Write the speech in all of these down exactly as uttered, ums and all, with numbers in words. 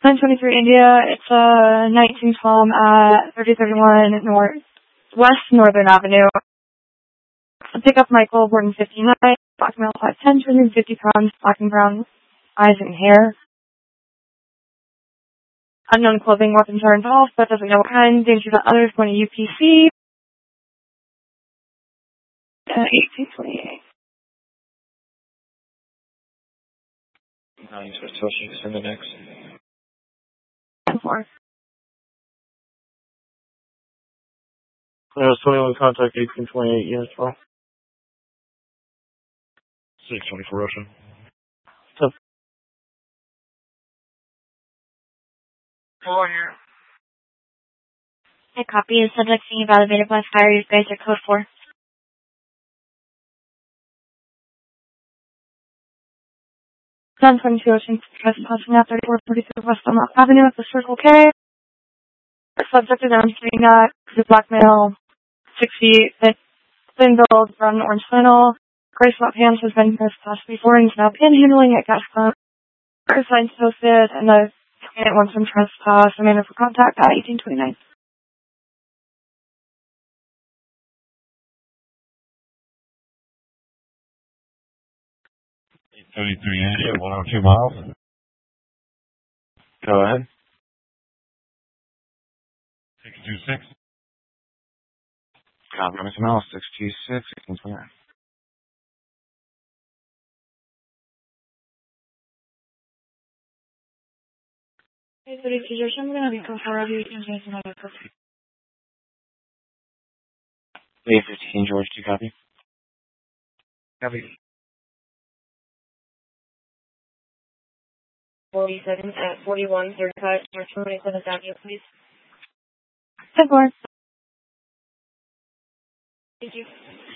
nine twenty-three India, it's uh, nineteen twelve at thirty thirty-one North, West Northern Avenue. Pick up Michael, Gordon fifty-nine, black male five ten, two hundred fifty pounds, black and brown eyes and hair. Unknown clothing, weapons are involved, but doesn't know what kind. Danger to others, going to U P C. Uh, eighteen twenty-eight. Nine for social for the next. Four. There was twenty-one contact, eighteen twenty-eight, yes, well. six twenty-four Ocean. So, Four here. A copy is subject being evaluated by fire. You guys are code four. Sun twenty-two Ocean, trespassing at thirty-four forty-three West Elmont Avenue at the Circle K. Subject is demonstrating that the black male, six feet, thin build, brown and orange flannel, gray sweatpants, has been trespassed before and is now panhandling at gas pump. Our signs posted and the client wants some trespass and manner for contact at eighteen twenty-nine. thirty-three India, one oh two miles. Go ahead. six two six. Copy, Mister Miles, six two six, sixteen twenty-nine. Hey, thirty-two George, I'm going to be code four of you. You can change another code. A fifteen George, do you copy? Copy. forty-seven at forty-one thirty-five North twenty-seventh Avenue, please. ten four. Thank you.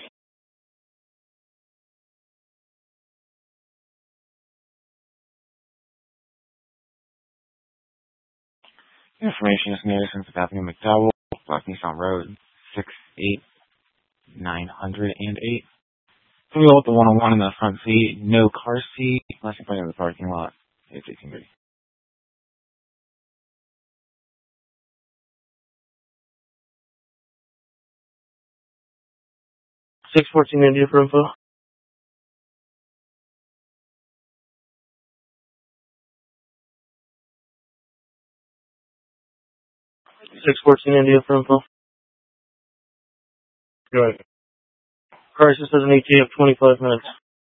Information is near Central Avenue, McDowell, Black Nissan Road, six eight nine hundred eight. Three with the one oh one in the front seat, no car seat, last in front of the parking lot. It's eighteen thirty. six fourteen India for info. six fourteen India for info. Go ahead. Crisis has an E T of twenty-five minutes.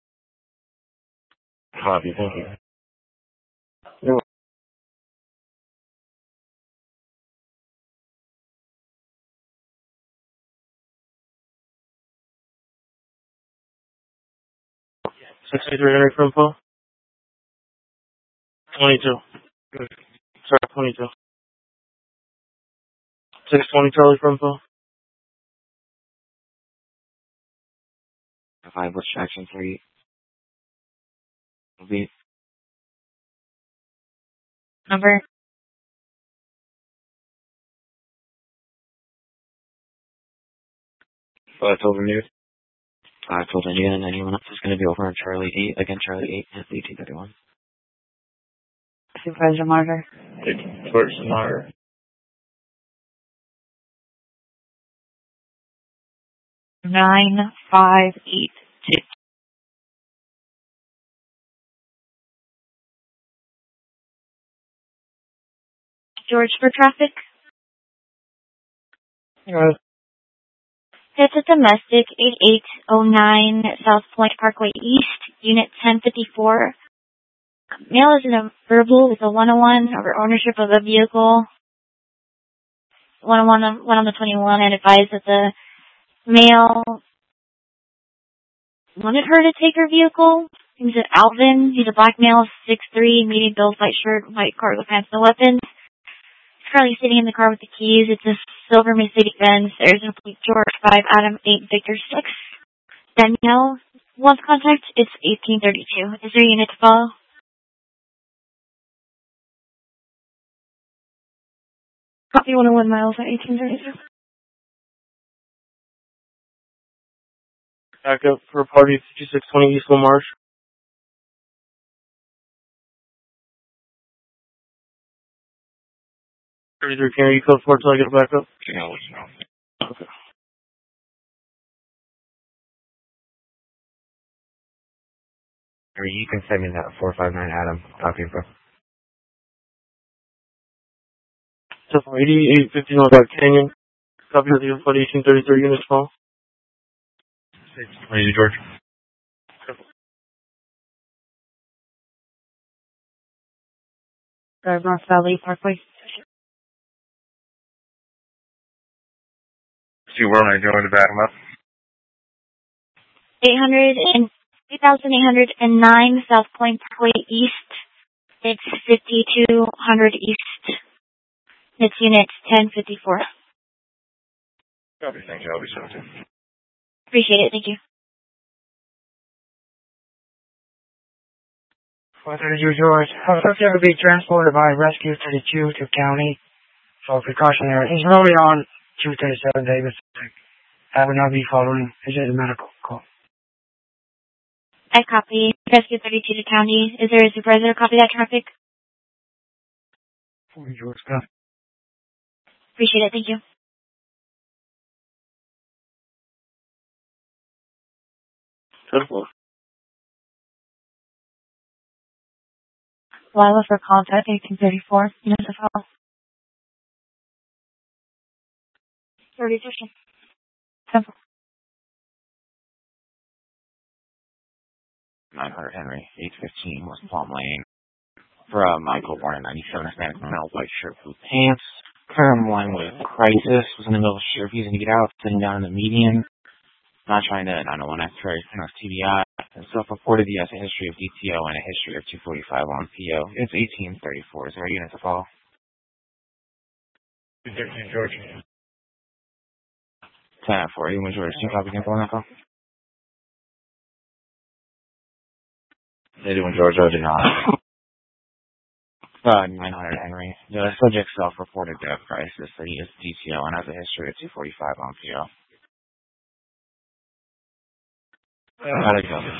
Copy, thank you. You're welcome. six eighty-three Henry for info. twenty-two. Good. Sorry, twenty-two. six twenty Charlie for info. Five, what's action three? Will be Number. five told renewed. Five told India, and anyone else is going to be over on Charlie eight. Again, Charlie eight and eighteen thirty-one. Supervisor Martyr. First Martyr. Nine five eight two. George for traffic. Uh, It's a domestic eighty-eight oh nine South Point Parkway East, Unit ten fifty-four. Male is in a verbal with a one oh one over ownership of the vehicle. one oh one on, one on the twenty-one and advised that the male wanted her to take her vehicle. He's an Alvin. He's a black male, six three, medium build, white shirt, white cargo pants, no weapons. He's currently sitting in the car with the keys. It's a silver Mercedes-Benz. There's a George five, Adam eight, Victor six. Danielle wants contact. It's eighteen thirty-two. Is there a unit to follow? Copy one oh one miles at eighteen thirty-two. Back up for party fifty-six twenty East Lamarche. thirty-three, can you code four till I get it back up? Yeah, I'll let you know. Okay. Or you can send me that four five nine Adam copy, bro. So from eighty-eight fifty North Park Canyon, copy of the inflow eighteen thirty-three units small. Ready, George? Drive North Valley Parkway. See where am I going to back him up? eight hundred and eight thousand eight hundred nine South Point Parkway East. It's fifty-two hundred East. It's unit ten fifty-four. Copy, thank you. I'll be sorry. Appreciate it. Thank you. four thirty-two George. I was supposed to be transported by rescue thirty-two to county for precautionary. He's really on two thirty-seven Davis. I would not be following. It's just a medical call. I copy. Rescue thirty-two to county. Is there a supervisor copy that traffic? forty George, go. Appreciate it. Thank you. Lila for contact eighteen thirty-four. Units of health. thirty-two. Temple. nine hundred Henry, eight fifteen West Palm Lane. From Michael, born in ninety-seven, Hispanic male, white shirt, blue pants. Current line with crisis. Was in the middle of a shift, refusing to get out, sitting down in the median. Not trying to nine oh one X-ray, T B I. And self-reported he has a history of D T O and a history of two forty-five on P O. It's eighteen thirty-four. Is there a unit to follow? thirteen George. ten at four. You George. Two copy info on that call? They doing George, I do not. Uh, nine hundred Henry. The subject self-reported death crisis that he is D T O and has a history of two forty-five on P O. How'd it go?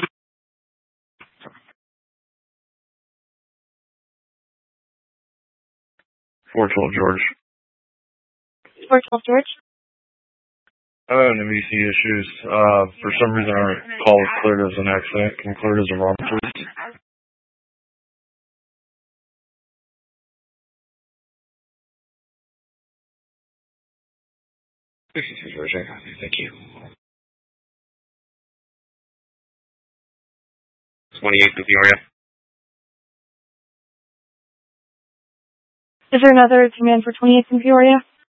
four twelve George. four twelve George. I have N B C issues. Uh, for some reason our call was cleared as an accident and cleared as a wrong truth. sixty-two George, I got you. Thank you. twenty-eight to Peoria. Is there another command for twenty-eighth in Peoria?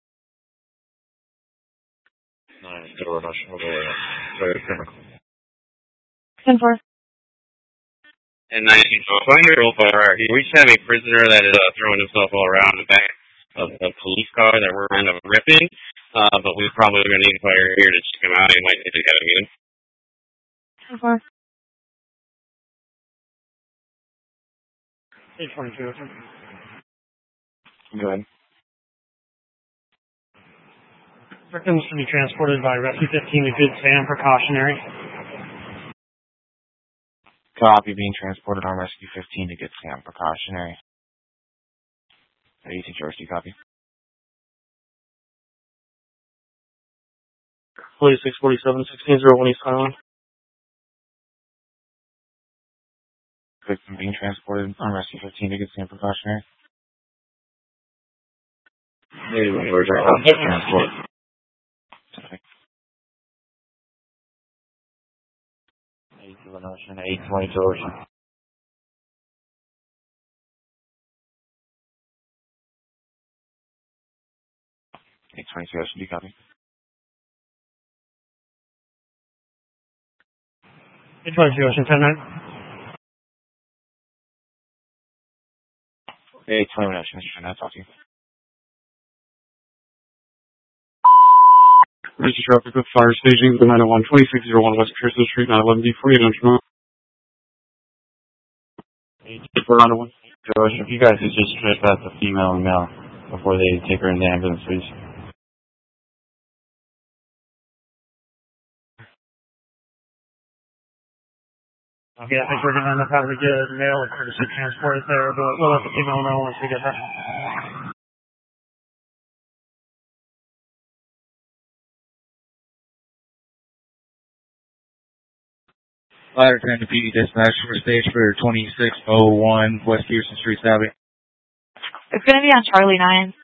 No, still a rush. Sorry, chemical. ten four. And nineteen twelve-year-old bar. We just have a prisoner that is uh, throwing himself all around the back of a police car that we're kind of ripping. Uh, but we're probably going to need a fire here to check him out. He might need to get him in. ten four. eight twenty-two. Go ahead. Victims to be transported by rescue fifteen to Good Sam precautionary. Copy, being transported on Rescue fifteen to Good Sam precautionary. eighteen George, do you copy? forty-six forty-seven, sixteen oh one East Highland. Victim being transported on Rescue fifteen to Good Sam precautionary. eighty-one George. Transport. eighty-one Ocean, eight twenty-two Ocean. eight twenty-two Ocean, do you copy? eight twenty-two Ocean, ten nine. eight twenty-one Ocean, Mister Trying to talk to you. Register traffic with fire staging, the nine oh one, twenty-six oh one West Pearson Street, nine eleven D, forty-eight hundred. four nine oh one. George, if you guys could just strip out the female and male before they take her in the ambulance, please. Okay, I think we're going to end up having to get a male courtesy transport there, but we'll let the female know once we get there. Ladder ten to P D dispatch for stage for twenty-six oh one West Houston Street, Savvy. It's going to be on Charlie nine.